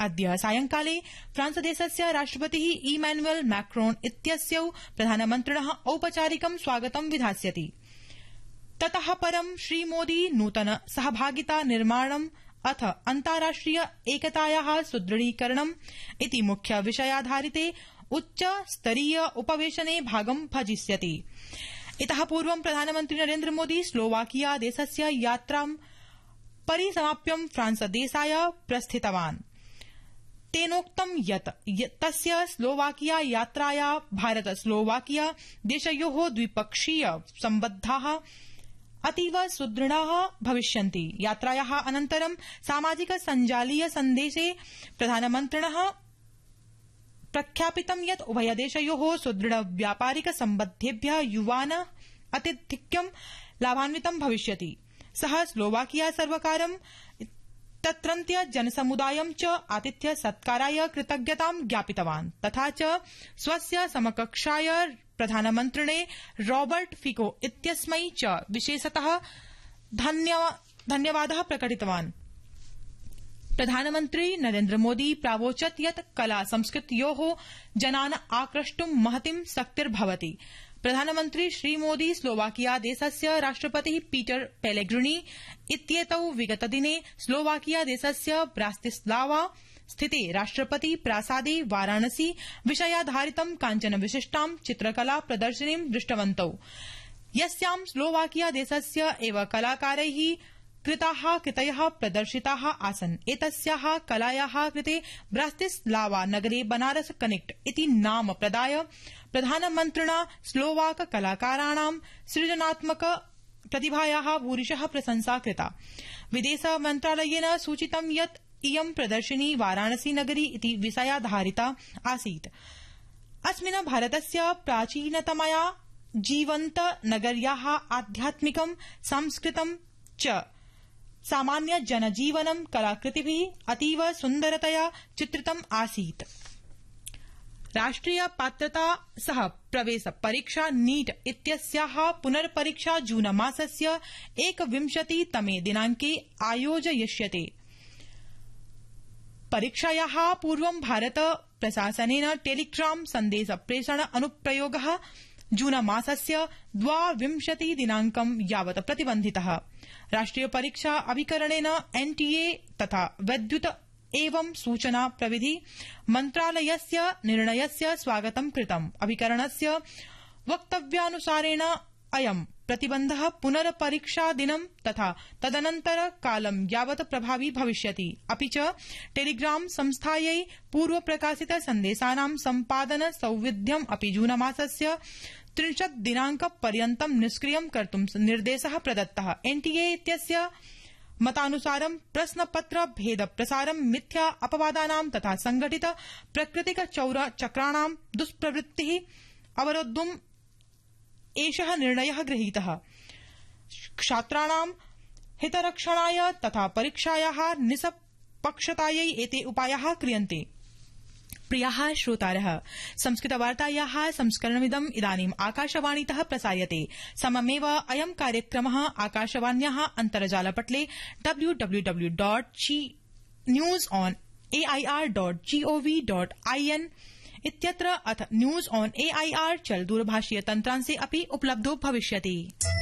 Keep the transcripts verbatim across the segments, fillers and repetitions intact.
अद्य सायंकाले फ्रांसदेशस्य राष्ट्रपतिः इमैनुअल मैक्रोन इत्यस्यौ प्रधानमन्त्रिणः औपचारिकं स्वागतं विधास्यति। ततः परं श्रीमोदी नूतन सहभागिता निर्माणम् अथ अन्ताराष्ट्रिय एकतायाः सुदृढीकरणम् इति मुख्य विषयाधारिते उच्च स्तरीय उपवेशने भागं भजिष्यति। इतः पूर्वं प्रधानमन्त्री नरेन्द्र मोदी स्लोवाकिया देशस्य यात्रां परिसमाप्य फ्रांसदेशाय प्रस्थितवान्। तेनोक्तं यत् तस्य स्लोवाकिया यात्राया भारत स्लोवाकिया देशयोः द्विपक्षीय सम्बन्धाः अतीव सुदृढाः भविष्यन्ति। यात्रायाः अनन्तरं सामाजिक सञ्जालीय सन्देशे प्रधानमन्त्रिणः प्रख्यापितं यत् उभयदेशयोः सुदृढ व्यापारिक सम्बन्धेभ्यः युवानः अत्यधिकं लाभान्वितं भविष्यति। सः स्लोवाकिया सर्वकारं तत्रत्य जनसमुदायं च आतिथ्य सत्काराय कृतज्ञतां ज्ञापितवान्। तथा च स्वस्य समकक्षाय प्रधानमन्त्रिणे रॉबर्ट फिको इत्यस्मै च विशेषतः धन्यवादः प्रकटितवान्। प्रधानमन्त्री नरेन्द्र मोदी प्रावोचत् यत् कला संस्कृत्योः जनान् आक्रष्टुं महतीं शक्तिर्भवति। प्रधानमन्त्री श्रीमोदी स्लोवाकिया देशस्य राष्ट्रपतिः पीटर पेलेग्रिनी इत्येतौ विगतदिने स्लोवाकिया देशस्य ब्रातिस्लावा स्थिते राष्ट्रपति प्रासादे वाराणसी विषयाधारितं काञ्चन विशिष्टां चित्रकला प्रदर्शनीं दृष्टवन्तौ, यस्यां स्लोवाकिया देशस्य एव कलाकारैः कृताः कृतयः प्रदर्शिताः आसन्। एतस्याः कलायाः कृते ब्रातिस्लावा नगरे बनारस कनेक्ट इति नाम प्रदाय प्रधानमन्त्रिणा स्लोवाक कलाकाराणां सृजनात्मक प्रतिभायाः भूरिशः प्रशंसा कृता। विदेश मन्त्रालयेन सूचितं यत् इयं प्रदर्शिनी वाराणसी नगरी इति विषयाधारिता आसीत्। अस्मिन् भारतस्य प्राचीनतमया जीवन्त नगर्याः आध्यात्मिकं सांस्कृतिकं च सामान्य जनजीवनं कलाकृतिभिः अतीव सुन्दरतया चित्रितम् आसीत्। राष्ट्रिय पात्रता सह प्रवेश परीक्षा नीट इत्यस्याः पुनर्परीक्षा जून मासस्य एकविंशतितमे दिनांके आयोजयिष्यते। परीक्षायाः पूर्वं भारत प्रशासनेन टेलीग्राम सन्देश प्रेषण अनुप्रयोगः जून मासस्य द्वाविंशति दिनांकं यावत् प्रतिबन्धितः। राष्ट्रिय परीक्षा अभिकरणेन एनटीए तथा वैद्युत एवं सूचना प्रविधि मन्त्रालयस्य निर्णयस्य स्वागतं कृतम्। अभिकरणस्य वक्तव्यानुसारेण अयं प्रतिबन्धः पुनर्परीक्षादिनं तथा तदनन्तर कालं यावत् प्रभावी भविष्यति। अपि च टेलीग्राम संस्थायै पूर्वप्रकाशित सन्देशानां सम्पादन सौविध्यम् अपि जूनमासस्य त्रिंशत् दिनांक पर्यन्तं निष्क्रियं कर्तुं निर्देशः प्रदत्तः। एनटीए इत्यस्य मतानुसारं प्रश्नपत्र भेद प्रसारं मिथ्या अपवादानां तथा संघटित प्राकृतिक चौर चक्राणां दुष्प्रवृत्तिः अवरोद्धुम् एषः निर्णयः गृहीतः। छात्राणां हितरक्षणाय तथा परीक्षायाः निष्पक्षतायै एते उपायाः क्रियन्ते। प्रियाः श्रोतारः, संस्कृतवार्तायाः संस्करणमिदम् इदानीम् आकाशवाणीतः प्रसार्यते। सममेव अयं कार्यक्रमः आकाशवाण्याः अन्तर्जालपटले W W W dot news on AIR dot gov dot IN इत्यत्र अथ न्यूज ऑन एआईआर चल दूरभाषीय तन्त्रांशे अपि उपलब्धो भविष्यति।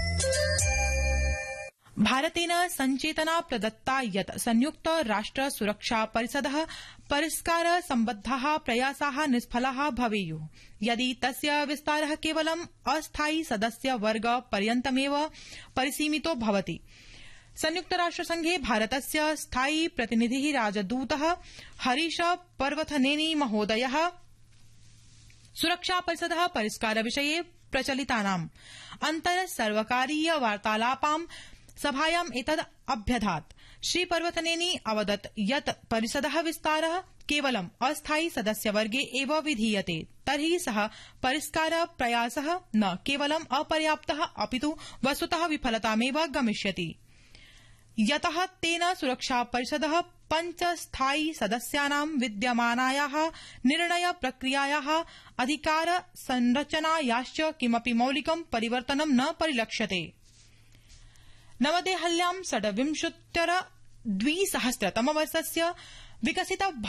भारतेन संचेतना प्रदत्ता यत् संयुक्त राष्ट्र सुरक्षा परिषदः परिष्कार सम्बद्धाः प्रयासाः निष्फलाः भवेयुः यदि तस्य विस्तारः केवलं अस्थायि सदस्य वर्ग पर्यन्तमेव परिसीमितो भवति। संयुक्तराष्ट्रसंघे भारतस्य स्थायी प्रतिनिधिः राजदूतः हरीश पर्वथनेनी महोदयः सुरक्षा परिषदः परिष्कार विषये प्रचलितानाम् अन्तर सर्वकारीय वार्तालापां सभायाम् एतद् अभ्यधात्। श्री पर्वतनेनी अवदत् यत् परिषदः विस्तारः केवलं अस्थायि सदस्यवर्गे एव विधीयते तर्हि सः परिष्कार प्रयासः न केवलं अपर्याप्तः अपितु वस्तुतः विफलतामेव गमिष्यति। यतः तेन सुरक्षा परिषदः पंच स्थायि सदस्यानां विद्यमानायाः निर्णय प्रक्रियायाः अधिकार संरचनायाश्च किमपि मौलिकं परिवर्तनं न परिलक्ष्यते। नवदेहल्यां षड्विंशत्युत्तर द्विसहस्रतमवर्षस्य विकसित